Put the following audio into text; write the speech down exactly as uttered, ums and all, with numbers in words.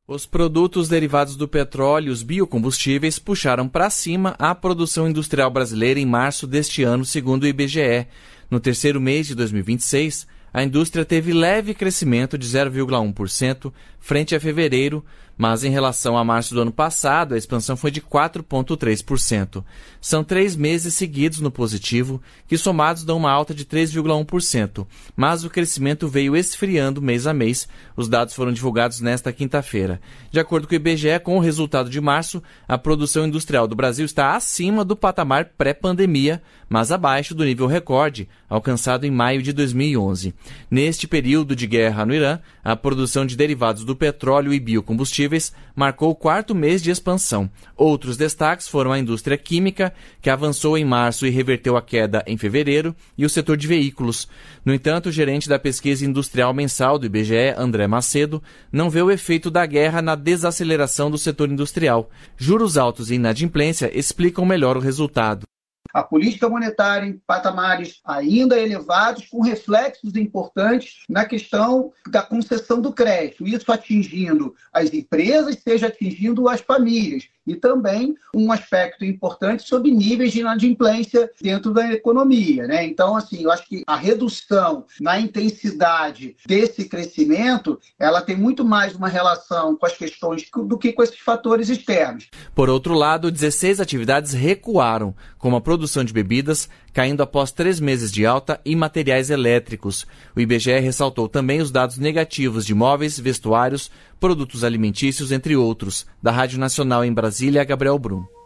Os produtos derivados do petróleo e os biocombustíveis puxaram para cima a produção industrial brasileira em março deste ano, segundo o I B G E. No terceiro mês de dois mil e vinte e seis, a indústria teve leve crescimento de zero vírgula um por cento frente a fevereiro, mas em relação a março do ano passado, a expansão foi de quatro vírgula três por cento. São três meses seguidos no positivo, que somados dão uma alta de três vírgula um por cento, mas o crescimento veio esfriando mês a mês. Os dados foram divulgados nesta quinta-feira. De acordo com o I B G E, com o resultado de março, a produção industrial do Brasil está acima do patamar pré-pandemia, mas abaixo do nível recorde, alcançado em maio de dois mil e onze. Neste período de guerra no Irã, a produção de derivados do petróleo e biocombustíveis marcou o quarto mês de expansão. Outros destaques foram a indústria química, que avançou em março e reverteu a queda em fevereiro, e o setor de veículos. No entanto, o gerente da pesquisa industrial mensal do I B G E, André Macedo, não vê o efeito da guerra na desaceleração do setor industrial. Juros altos e inadimplência explicam melhor o resultado. A política monetária em patamares ainda elevados, com reflexos importantes na questão da concessão do crédito, isso atingindo as empresas, seja atingindo as famílias, e também um aspecto importante sobre níveis de inadimplência dentro da economia, né? Então, assim, eu acho que a redução na intensidade desse crescimento, ela tem muito mais uma relação com as questões do que com esses fatores externos. Por outro lado, dezesseis atividades recuaram, como a produção de bebidas, caindo após três meses de alta, e materiais elétricos. O I B G E ressaltou também os dados negativos de móveis, vestuários, produtos alimentícios, entre outros. Da Rádio Nacional em Brasília, Gabriel Brum.